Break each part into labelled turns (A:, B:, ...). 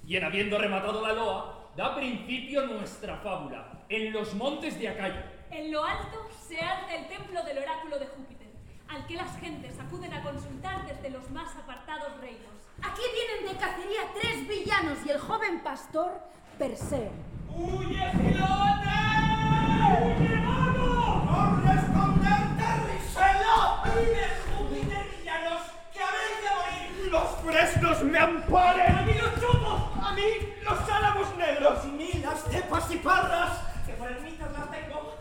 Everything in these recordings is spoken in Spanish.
A: Y en habiendo rematado la loa, da principio nuestra fábula, en los montes de Acayo.
B: En lo alto se alza el templo del oráculo de Júpiter, al que las gentes acuden a consultar desde los más apartados reinos.
C: Aquí vienen de cacería 3 villanos y el joven pastor Perseo.
D: ¡Huye, Gilote! ¡Huye, mano! ¡Por responderte, Risela! ¡Huye, Júpiter, villanos, que habéis de morir! ¡Los fresnos me amparen! ¡A mí los chupos! ¡A mí los álamos negros! ¡Y mí las cepas y parras! ¡Que por ermitas las tengo!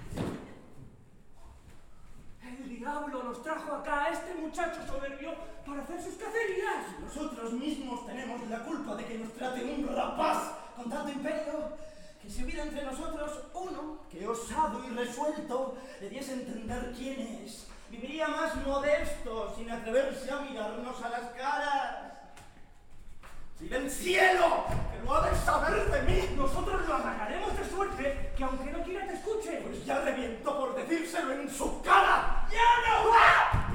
D: El diablo nos trajo acá a este muchacho soberbio para hacer sus cacerías.
E: Nosotros mismos tenemos la culpa de que nos trate un rapaz con tanto imperio. Que si hubiera entre nosotros uno que osado y resuelto le diese a entender quién es, viviría más modesto sin atreverse a mirarnos a las caras. ¡Si del cielo! ¡Que lo ha de saber de mí!
D: Nosotros lo amagaremos de suerte que aunque no quiera te escuche.
E: Pues ya reviento por decírselo en su cara.
D: ¡Ya no!
E: ¡Ah!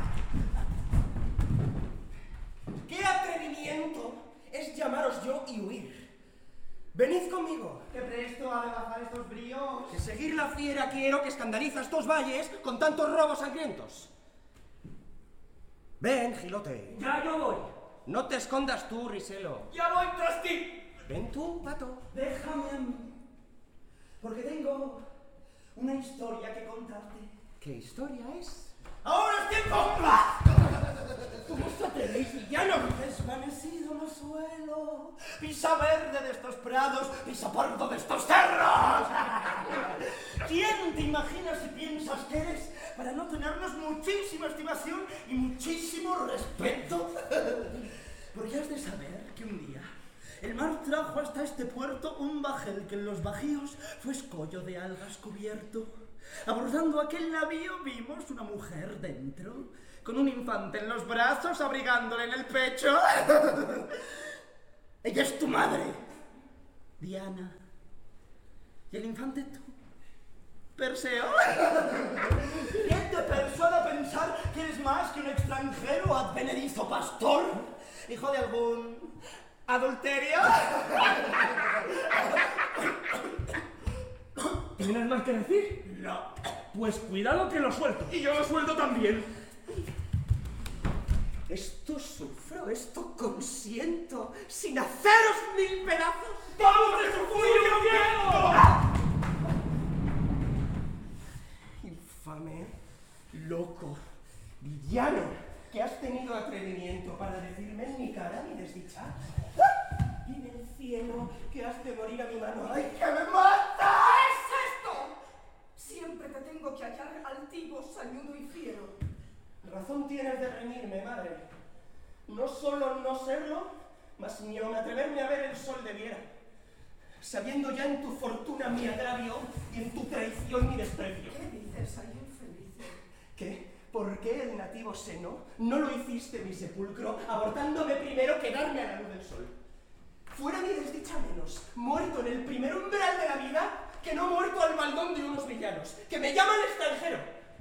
D: ¡Qué atrevimiento es llamaros yo y huir! Venid conmigo.
E: ¡Que presto ha de bajar estos bríos!
D: Que seguir la fiera quiero que escandaliza estos valles con tantos robos sangrientos. Ven, Gilote.
E: ¡Ya yo voy!
D: No te escondas tú, Riselo.
E: ¡Ya voy tras ti!
D: Ven tú, pato.
E: Déjame a mí, porque tengo una historia que contarte.
D: ¿Qué historia es?
E: ¡Ahora es tiempo! ¿Cómo os atrevéis, villanos? Desvanecido no suelo, pisa verde de estos prados, pisa pardo de estos cerros. ¿Quién te imaginas y piensas que eres para no tenernos muchísima estimación y muchísimo respeto? Porque has de saber que un día el mar trajo hasta este puerto un bajel que en los bajíos fue escollo de algas cubierto. Abordando aquel navío vimos una mujer dentro, con un infante en los brazos, abrigándole en el pecho. Ella es tu madre, Diana. Y el infante tú, Perseo. ¿Quién te persuade a pensar que eres más que un extranjero advenedizo pastor? Hijo de algún adulterio.
D: ¿Tienes más que decir?
E: No.
D: Pues cuidado que lo suelto.
E: Y yo lo suelto también.
D: Esto sufro, esto consiento, sin haceros 1000 pedazos.
E: ¡Vamos de su cuyo viento!
D: Infame, loco, villano, que has tenido atrevimiento para decirme en mi cara mi desdicha. Dime el cielo que has de morir a mi mano.
E: ¡Ay, que me mata!
F: ¿Qué es esto? Siempre te tengo que hallar altivo, sañudo y fiero.
D: Razón tienes de reñirme, madre. No solo no serlo, mas ni aun atreverme a ver el sol de Viera, sabiendo ya en tu fortuna mi agravio y en tu traición mi desprecio.
F: ¿Qué dices, ay infeliz?
D: ¿Qué? ¿Por qué el nativo seno no lo hiciste mi sepulcro, abortándome primero que darme a la luz del sol? Fuera mi desdicha menos, muerto en el primer umbral de la vida, que no muerto al maldón de unos villanos, que me llaman extranjero.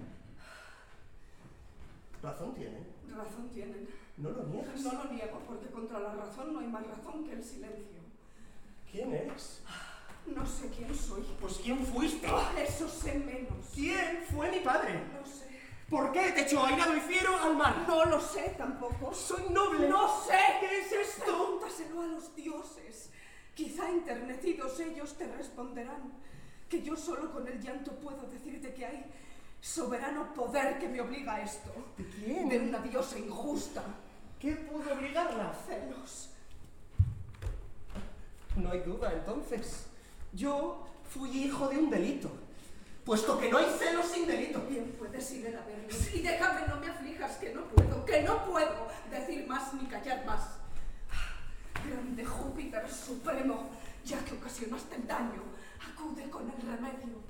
D: Razón tienen.
F: Razón tienen.
D: No lo niegas.
F: No lo niego, porque contra la razón no hay más razón que el silencio.
D: ¿Quién eres?
F: No sé quién soy.
D: Pues ¿quién fuiste?
F: Eso sé menos.
D: ¿Quién fue mi padre?
F: No sé.
D: ¿Por qué te echó airado y fiero al mar?
F: No lo sé tampoco.
D: Soy noble.
F: No sé.
D: ¿Qué es esto?
F: Pregúntaselo a los dioses. Quizá enternecidos ellos te responderán que yo solo con el llanto puedo decirte que hay soberano poder que me obliga a esto.
D: ¿De quién?
F: De una diosa injusta.
D: ¿Qué pudo obligarla?
F: Celos.
D: No hay duda, entonces. Yo fui hijo de un delito, puesto que no hay celos sin delito.
F: Bien puedes ir a verlos. Y déjame, no me aflijas, que no puedo decir más ni callar más. Grande Júpiter supremo, ya que ocasionaste el daño, acude con el remedio.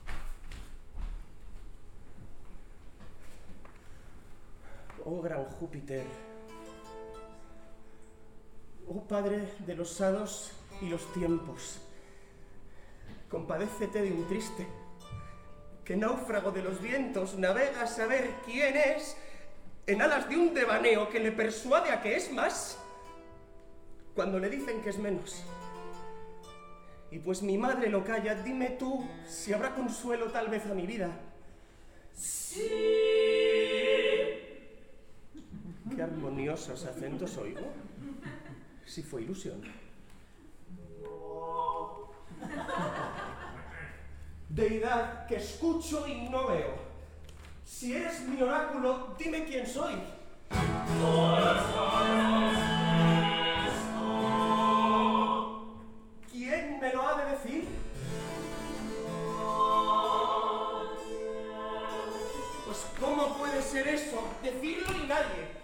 D: Oh gran Júpiter, oh Padre de los hados y los tiempos, compadécete de un triste, que náufrago de los vientos navega a saber quién es, en alas de un devaneo que le persuade a que es más
E: cuando le dicen que es menos. Y pues mi madre lo calla, dime tú si habrá consuelo tal vez a mi vida.
D: Sí.
E: Qué armoniosos acentos oigo. Si fue ilusión. Deidad que escucho y no veo. Si eres mi oráculo, dime quién soy. ¿Quién me lo ha de decir? Pues ¿cómo puede ser eso? Decirlo y nadie.